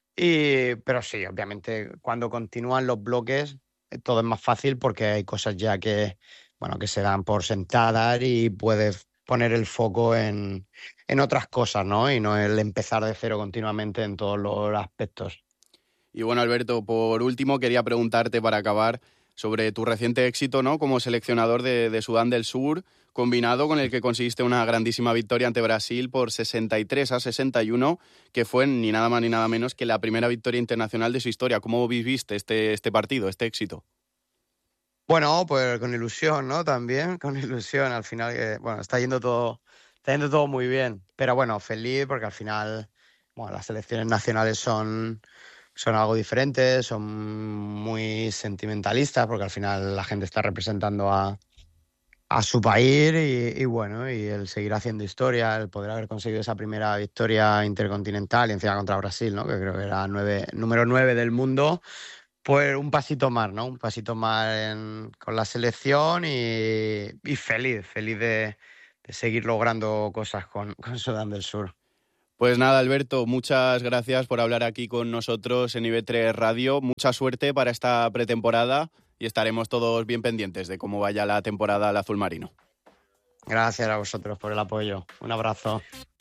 Pero sí, obviamente, cuando continúan los bloques, todo es más fácil porque hay cosas ya que se dan por sentadas y puedes poner el foco en otras cosas, ¿no? Y no el empezar de cero continuamente en todos los aspectos. Y bueno, Alberto, por último quería preguntarte para acabar sobre tu reciente éxito, ¿no?, como seleccionador de Sudán del Sur, combinado con el que conseguiste una grandísima victoria ante Brasil por 63-61, que fue ni nada más ni nada menos que la primera victoria internacional de su historia. ¿Cómo viviste este partido, este éxito? Bueno, pues con ilusión, ¿no? También con ilusión. Al final, está yendo todo muy bien. Pero bueno, feliz porque al final, las selecciones nacionales son algo diferente, son muy sentimentalistas porque al final la gente está representando a su país y el seguir haciendo historia, el poder haber conseguido esa primera victoria intercontinental y encima contra Brasil, ¿no?, que creo que era número 9 del mundo, pues un pasito más, ¿no? Un pasito más con la selección y feliz de seguir logrando cosas con Sudán del Sur. Pues nada, Alberto, muchas gracias por hablar aquí con nosotros en IB3 Radio. Mucha suerte para esta pretemporada y estaremos todos bien pendientes de cómo vaya la temporada al azul marino. Gracias a vosotros por el apoyo. Un abrazo.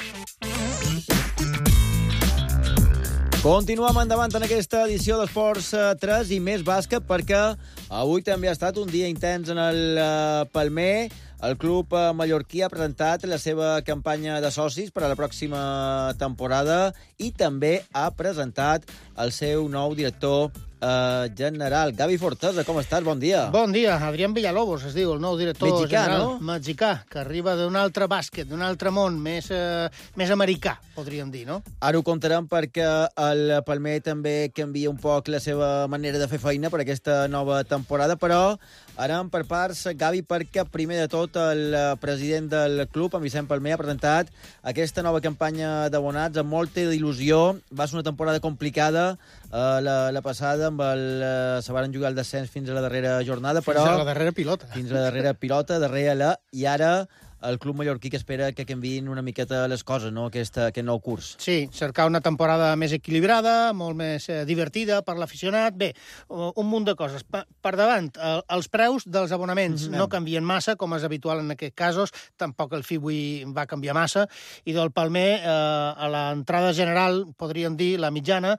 Continuem endavant en aquesta edició d'Esports 3 i més bàsquet perquè avui també ha estat un dia intens en el Palmer. El club mallorquí ha presentat la seva campanya de socis per a la pròxima temporada i també ha presentat el seu nou director general. Gavi Fortesa, com estàs? Bon dia. Bon dia. Adrián Villalobos es diu, el nou director general. No? Mexicà, que arriba d'un altre bàsquet, d'un altre món, més americà, podríem dir, no? Ara ho contarem perquè el Palmer també canvia un poc la seva manera de fer feina per aquesta nova temporada, però anem per parts, Gavi, perquè primer de tot el president del club, en Vicent Palmer, ha presentat aquesta nova campanya d'abonats amb molta il·lusió. Va ser una temporada complicada la passada, se van jugar el descens fins a la darrera jornada, però... Fins a la darrera pilota. Fins a la darrera pilota, i ara el club mallorquí que espera que canviïn una miqueta les coses, no?, aquest nou curs. Sí, cercar una temporada més equilibrada, molt més divertida per l'aficionat. Bé, un munt de coses. Per davant, els preus dels abonaments no canvien massa, com és habitual en aquests casos. Tampoc el FIBUI va canviar massa. I del Palmer, a l'entrada general, podríem dir, la mitjana,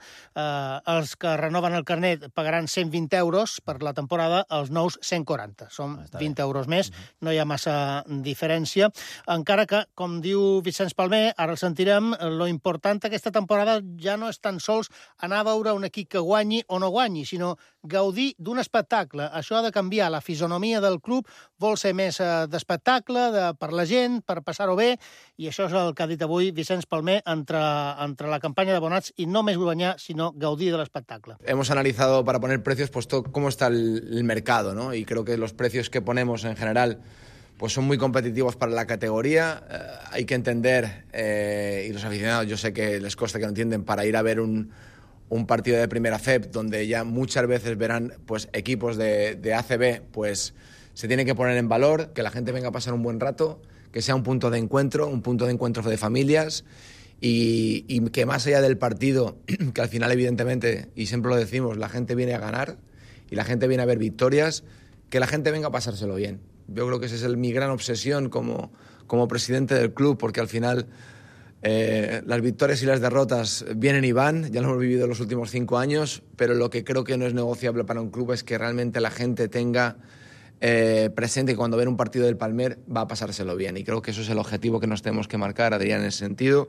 els que renoven el carnet pagaran 120 euros per la temporada, els nous 140. Són 20 euros més, no hi ha massa diferència. Encara que, com diu Vicenç Palmer, ara el sentirem, lo important d'aquesta temporada ja no és tan sols anar a veure un equip que guanyi o no guanyi, sinó gaudir d'un espectacle. Això ha de canviar. La fisonomia del club vol ser més d'espectacle, per la gent, per passar-ho bé, i això és el que ha dit avui Vicenç Palmer entre la campanya d'abonats i no més guanyar, sinó gaudir de l'espectacle. Hemos analizado para poner precios pues cómo está el mercado, ¿no? Y creo que los precios que ponemos en general pues son muy competitivos para la categoría. Hay que entender, y los aficionados yo sé que les cuesta que no entienden, para ir a ver un partido de primera FEP, donde ya muchas veces verán pues equipos de ACB, pues se tiene que poner en valor, que la gente venga a pasar un buen rato, que sea un punto de encuentro de familias, y que más allá del partido, que al final evidentemente, y siempre lo decimos, la gente viene a ganar y la gente viene a ver victorias, que la gente venga a pasárselo bien. Yo creo que esa es mi gran obsesión como presidente del club, porque al final las victorias y las derrotas vienen y van, ya lo hemos vivido en los últimos 5 años, pero lo que creo que no es negociable para un club es que realmente la gente tenga presente que cuando ve un partido del Palmer va a pasárselo bien, y creo que eso es el objetivo que nos tenemos que marcar, Adrián, en ese sentido,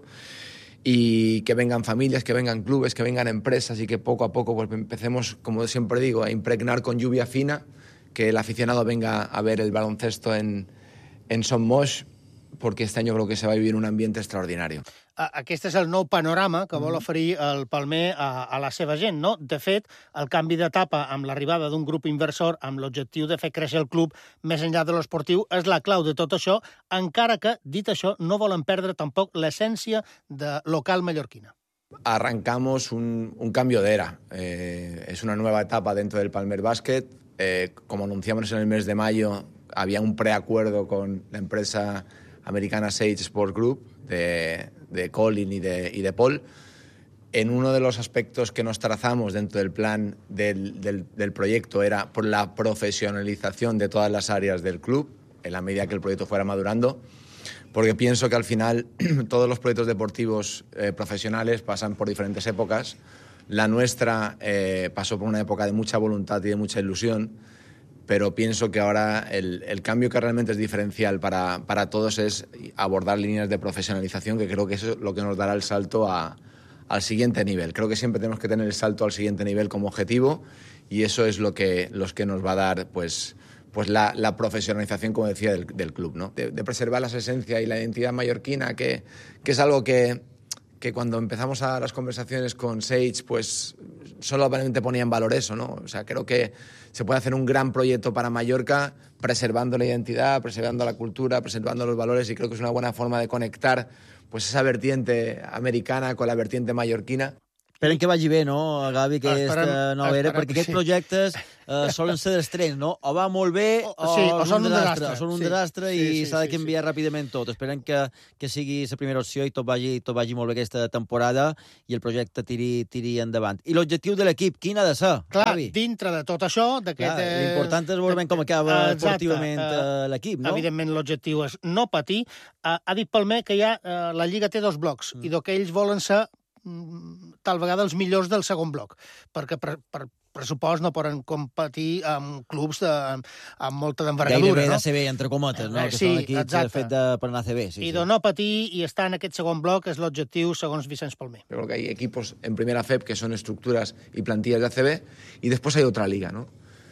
y que vengan familias, que vengan clubes, que vengan empresas, y que poco a poco pues empecemos, como siempre digo, a impregnar con lluvia fina, que el aficionado venga a ver el baloncesto en Son Moix, perquè este any crec que se va vivir un ambient extraordinari. Aquest és el nou panorama que vol oferir el Palmer a la seva gent, no? De fet, el canvi d'etapa amb l'arribada d'un grup inversor amb l'objectiu de fer créixer el club més enllà de l'esportiu és la clau de tot això, encara que, dit això, no volen perdre tampoc l'essència de local mallorquina. Arrancamos un cambio de era. Es una nueva etapa dentro del Palmer Basket. Como anunciamos en el mes de mayo, había un preacuerdo con la empresa americana Sage Sport Group de Colin y de Paul. En uno de los aspectos que nos trazamos dentro del plan del proyecto era por la profesionalización de todas las áreas del club, en la medida que el proyecto fuera madurando, porque pienso que al final todos los proyectos deportivos profesionales pasan por diferentes épocas. La nuestra pasó por una época de mucha voluntad y de mucha ilusión, pero pienso que ahora el cambio que realmente es diferencial para todos es abordar líneas de profesionalización, que creo que eso es lo que nos dará el salto al siguiente nivel. Creo que siempre tenemos que tener el salto al siguiente nivel como objetivo, y eso es lo que nos va a dar pues la profesionalización, como decía, del club, ¿no? De preservar la esencia y la identidad mallorquina, que es algo que cuando empezamos a las conversaciones con Sage, pues solamente ponía en valor eso, ¿no? O sea, creo que se puede hacer un gran proyecto para Mallorca preservando la identidad, preservando la cultura, preservando los valores, y creo que es una buena forma de conectar pues esa vertiente americana con la vertiente mallorquina. Esperem que vagi bé, no, Gavi, aquesta nova era, perquè aquests projectes solen ser d'estrens, no? O va molt bé o són un desastre i s'ha de canviar ràpidament tot. Esperem que sigui la primera opció i tot vagi molt bé aquesta temporada i el projecte tiri endavant. I l'objectiu de l'equip, quin ha de ser, Clar, Gavi? dintre de tot això... L'important és veure com acaba esportivament l'equip, no? Evidentment, l'objectiu és no patir. Ha dit Palmer que la Lliga té 2 blocs i que ells volen ser tal vegada els millors del segon bloc, perquè per pressupost no poden competir amb clubs amb molta d'envergadura. Gairebé d'ACB, entre cometes, no? Que són equips fets per anar a ACB. I de no patir i estar en aquest segon bloc és l'objectiu, segons Vicenç Palmer. Yo creo que hay equipos en primera FEP que son estructuras y plantillas de ACB, y después hay otra liga, ¿no?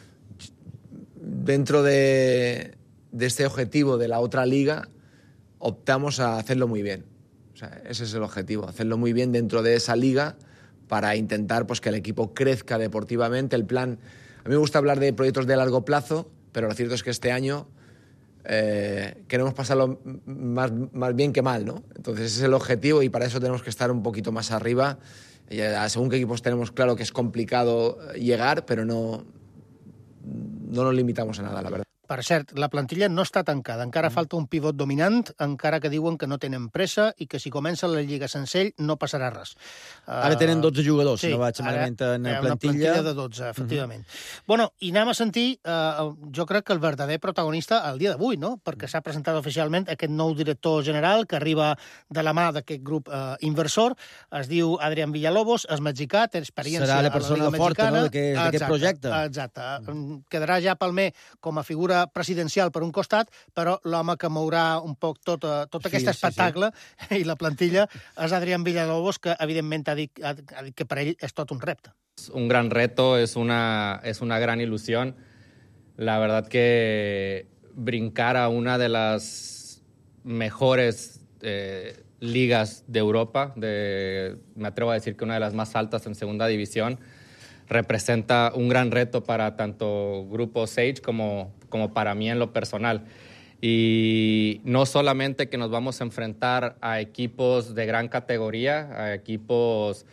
Dentro de este objetivo de la otra liga, optamos a hacerlo muy bien. O sea, ese es el objetivo, hacerlo muy bien dentro de esa liga para intentar pues que el equipo crezca deportivamente. El plan, a mí me gusta hablar de proyectos de largo plazo, pero lo cierto es que este año queremos pasarlo más bien que mal, ¿no? Entonces ese es el objetivo, y para eso tenemos que estar un poquito más arriba. Según qué equipos tenemos claro que es complicado llegar, pero no nos limitamos a nada, la verdad. Per cert, la plantilla no està tancada. Encara falta un pivot dominant, encara que diuen que no tenen pressa i que si comença la Lliga sense ell no passarà res. Ara tenen 12 jugadors, si no vaig malament en plantilla. Una plantilla de 12, efectivament. Bueno, i anem a sentir, jo crec que el verdader protagonista el dia d'avui, no? Perquè s'ha presentat oficialment aquest nou director general que arriba de la mà d'aquest grup inversor. Es diu Adrián Villalobos, és mexicà, té experiència a la Liga Mexicana. Serà la persona forta, no?, d'aquest projecte. Exacte. Quedarà ja Palmer com a figura presidencial per un costat, però l'home que mourà un poc tot aquest espectacle i la plantilla és Adrián Villalobos, que evidentment ha dit que per ell és tot un repte. Un gran reto, es una gran ilusión. La verdad que brincar a una de las mejores ligas de Europa, me atrevo a decir que una de las más altas en segunda división, representa un gran reto para tanto Grupo Sage como para mí en lo personal. Y no solamente que nos vamos a enfrentar a equipos de gran categoría, a equipos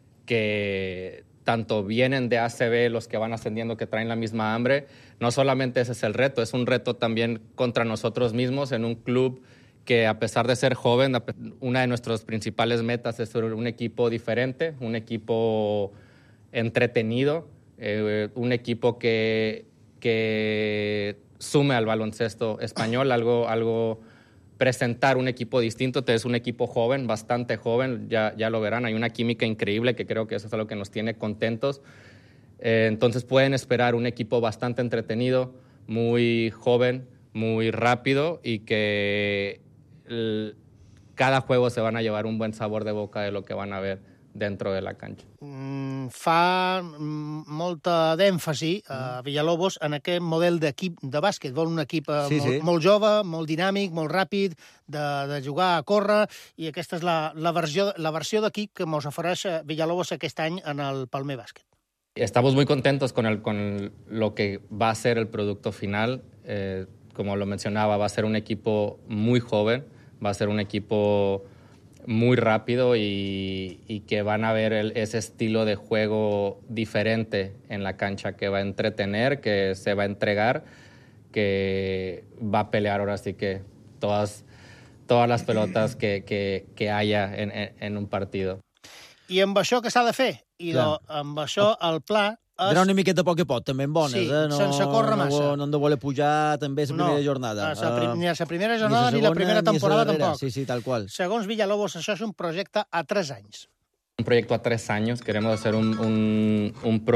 que tanto vienen de ACB, los que van ascendiendo, que traen la misma hambre. No solamente ese es el reto, es un reto también contra nosotros mismos en un club que a pesar de ser joven, una de nuestras principales metas es ser un equipo diferente, un equipo entretenido, un equipo que sume al baloncesto español, presentar un equipo distinto. Es un equipo joven, bastante joven, ya lo verán, hay una química increíble que creo que eso es lo que nos tiene contentos. Entonces pueden esperar un equipo bastante entretenido, muy joven, muy rápido y que cada juego se van a llevar un buen sabor de boca de lo que van a ver dentro de la cancha. Fa molta d'èmfasi a Villalobos en aquest model d'equip de bàsquet. Vol un equip molt jove, molt dinàmic, molt ràpid, de jugar a córrer, i aquesta és la versió d'equip que ens ofereix Villalobos aquest any en el Palmer Bàsquet. Estamos muy contentos con lo que va a ser el producto final. Como lo mencionaba, va a ser un equipo muy joven, va a ser un equipo muy rápido y que van a ver ese estilo de juego diferente en la cancha, que va a entretener, que se va a entregar, que va a pelear ahora sí que todas las pelotas que haya en un partido. I amb això què s'ha de fer? I amb això el pla és... D'anar una miqueta a poc a poc, també en bones. Sí, sense córrer massa. No hem de voler pujar també la primera jornada. Ni la primera jornada ni la primera temporada tampoc. Sí, tal cual. Segons Villalobos, això és un projecte a 3 anys. Un proyecto a 3 años. Queremos hacer un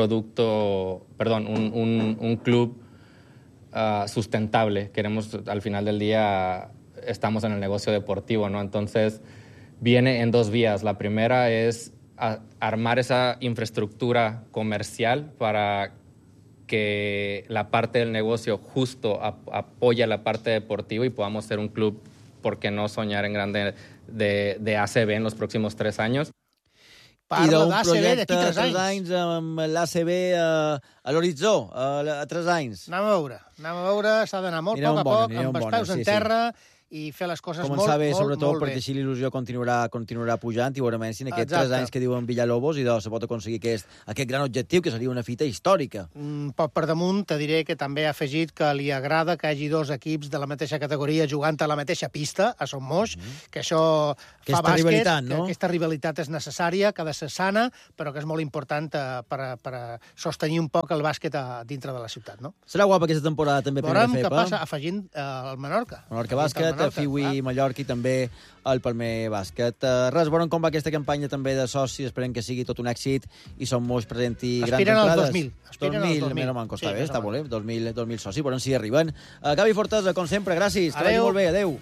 club sustentable. Queremos, al final del día, estamos en el negocio deportivo, ¿no? Entonces, viene en 2 vías. La primera es armar esa infraestructura comercial para que la parte del negocio justo apoye la parte deportiva y podamos ser un club, ¿por qué no soñar en grande, de ACB en los próximos 3 años? I d'un projecte a 3 anys amb l'ACB a l'horitzó, a 3 anys. Anem a veure, s'ha d'anar molt a poc, amb els peus en terra, i fer les coses molt bé. Començar bé, sobretot, perquè així l'il·lusió continuarà pujant i veurem si en aquests 3 anys que diuen Villalobos i se pot aconseguir aquest gran objectiu, que seria una fita històrica. Poc per damunt, te diré que també ha afegit que li agrada que hi hagi 2 equips de la mateixa categoria jugant a la mateixa pista, a Son Moix, que això fa bàsquet, que aquesta rivalitat és necessària, que ha de ser sana, però que és molt important per sostenir un poc el bàsquet dintre de la ciutat. Serà guapa aquesta temporada també. Veurem què passa afegint el Menorca. Menorca Bàsquet, Fiui, Mallorca i també el Palmer Bàsquet. Res, veurem com va aquesta campanya també de socis, esperem que sigui tot un èxit i Som Moix presenti grans entrades. Aspiren als 2.000. No m'han costat bé, està molt bé, 2.000 socis, veurem si hi arriben. Gavi Fortesa, com sempre, gràcies, que vagi molt bé, adeu.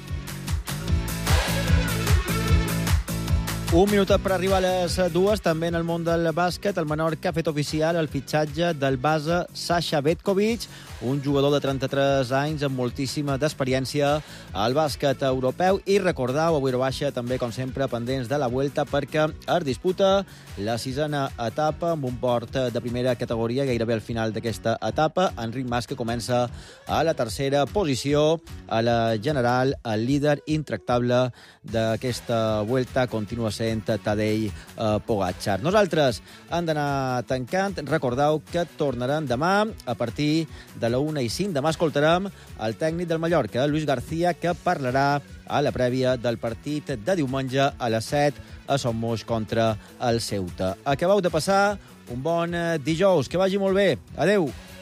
Un minut per arribar a les 2, també en el món del bàsquet. El Menorca ha fet oficial el fitxatge del base Sasha Vetkovic, un jugador de 33 anys amb moltíssima d'experiència al bàsquet europeu. I recordeu, avui baixa també, com sempre, pendents de la Vuelta, perquè es disputa la 6a etapa amb un port de primera categoria gairebé al final d'aquesta etapa. Enric Mas, que comença a la 3a posició a la general. El líder intractable d'aquesta Vuelta continua sent Tadej Pogačar. Nosaltres hem d'anar tancant. Recordeu que tornaran demà a partir de la 1:05. Demà escoltarem el tècnic del Mallorca, Luis García, que parlarà a la prèvia del partit de diumenge a les 7 a Son Moix contra el Ceuta. Acabeu de passar un bon dijous. Que vagi molt bé. Adeu.